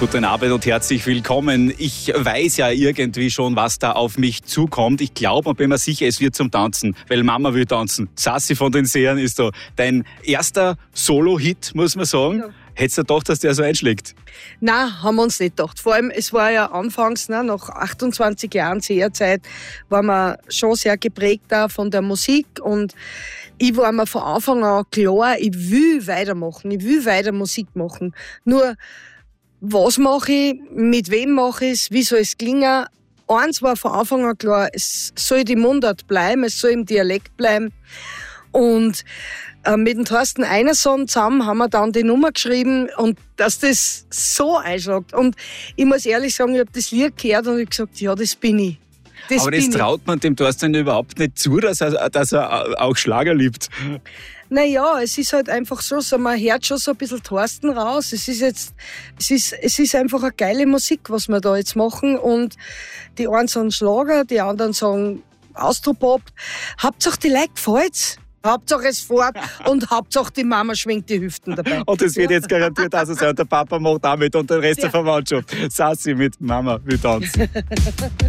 Guten Abend und herzlich willkommen. Ich weiß ja irgendwie schon, was da auf mich zukommt. Ich glaube und bin mir sicher, es wird zum Tanzen, weil Mama will tanzen. Sassi von den Sehern ist da. Dein erster Solo-Hit, muss man sagen. Ja. Hättest du gedacht, dass der so einschlägt? Nein, haben wir uns nicht gedacht. Vor allem, es war ja anfangs, nach 28 Jahren Seherzeit, war man schon sehr geprägt da von der Musik. Und ich war mir von Anfang an klar, ich will weitermachen, ich will weiter Musik machen. Nur, was mache ich, mit wem mache ich es, wie soll es klingen? Eins war von Anfang an klar, es soll die Mundart bleiben, es soll im Dialekt bleiben. Und mit dem Thorsten Einerson zusammen haben wir dann die Nummer geschrieben und dass das so einschlägt. Und ich muss ehrlich sagen, ich habe das Lied gehört und ich habe gesagt, ja, das bin ich. Aber das traut man dem Thorsten überhaupt nicht zu, dass er auch Schlager liebt. Naja, es ist halt einfach so, man hört schon so ein bisschen Thorsten raus. Es ist einfach eine geile Musik, was wir da jetzt machen. Und die einen sagen Schlager, die anderen sagen Austropop. Hauptsache die Leute gefällt's. Hauptsache es fährt und Hauptsache die Mama schwingt die Hüften dabei. Und das wird jetzt garantiert auch so sein. Und der Papa macht damit und der Rest der Verwandtschaft. Sassi mit Mama will tanzen.